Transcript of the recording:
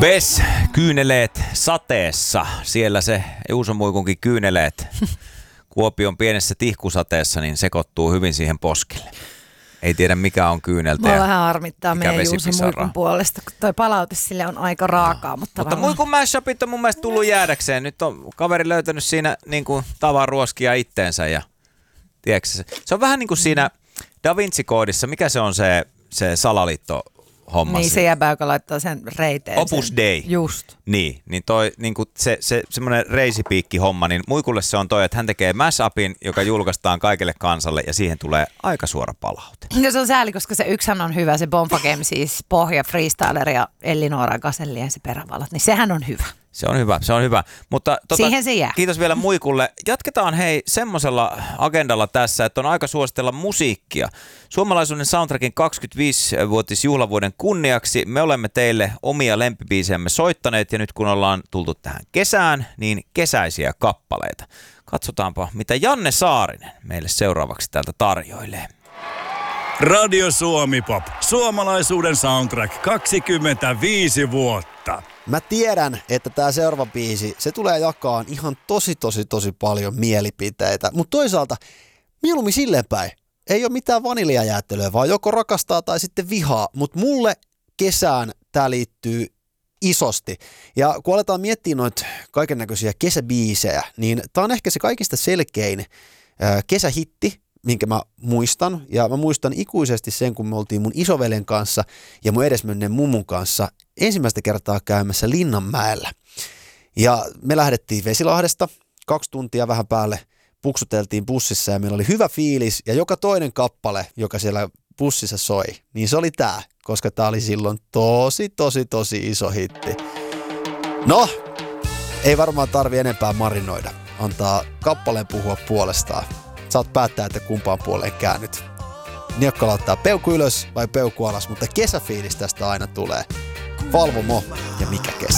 Ves, kyyneleet sateessa. Siellä se Juuso Muikunkin kyyneleet Kuopion pienessä tihkusateessa niin sekoittuu hyvin siihen poskelle. Ei tiedä mikä on kyyneltä. Mua vähän harmittaa meidän Juuso Muikun puolesta, kun toi palaute sille on aika raakaa. Mutta Muikun mashupit on mun mielestä tullut jäädäkseen. Nyt on kaveri löytänyt siinä niin kuin tavan ruoskia itteensä. Ja, tiedätkö, se on vähän niin kuin siinä Da Vinci-koodissa. Mikä se on se salaliitto? Homma niin se jäbä, joka laittaa sen reiteen. Opus Dei. Just. Niin toi niinku se semmoinen reisipiikki homma, niin Muikulle se on toi, että hän tekee mashupin, joka julkaistaan kaikille kansalle ja siihen tulee aika suora palaute. Ja se on sääli, koska se yksihän on hyvä, se Bonfa Game, siis Pohja, Freestyler ja Ellinora Gasellien se perävalot, niin sehän on hyvä. Se on hyvä. Mutta siihen se jää. Kiitos vielä Muikulle. Jatketaan hei semmoisella agendalla tässä, että on aika suositella musiikkia. Suomalaisuuden soundtrackin 25-vuotisjuhlavuoden kunniaksi me olemme teille omia lempibiisejämme soittaneet ja nyt kun ollaan tultu tähän kesään, niin kesäisiä kappaleita. Katsotaanpa, mitä Janne Saarinen meille seuraavaksi täältä tarjoilee. Radio Suomi Pop. Suomalaisuuden soundtrack 25 vuotta. Mä tiedän, että tää seuraava biisi, se tulee jakaan ihan tosi paljon mielipiteitä. Mutta toisaalta mieluummin silleen päin. Ei ole mitään vaniljajäättelyä, vaan joko rakastaa tai sitten vihaa. Mutta mulle kesään tää liittyy isosti. Ja kun aletaan miettiä noita kaikennäköisiä kesäbiisejä, niin tää on ehkä se kaikista selkein kesähitti, minkä mä muistan. Ja mä muistan ikuisesti sen, kun me oltiin mun isoveljen kanssa ja mun edesmenneen mummun kanssa ensimmäistä kertaa käymässä Linnanmäellä. Ja me lähdettiin Vesilahdesta 2 tuntia vähän päälle, puksuteltiin bussissa ja meillä oli hyvä fiilis. Ja joka toinen kappale, joka siellä bussissa soi, niin se oli tää, koska tää oli silloin tosi iso hitti. No, ei varmaan tarvi enempää marinoida. Antaa kappaleen puhua puolestaan. Saat päättää, että kumpaan puoleen käännyt. Niokka laittaa peukku ylös vai peukku alas, mutta kesäfiilis tästä aina tulee. Valvomo ja mikä kesä.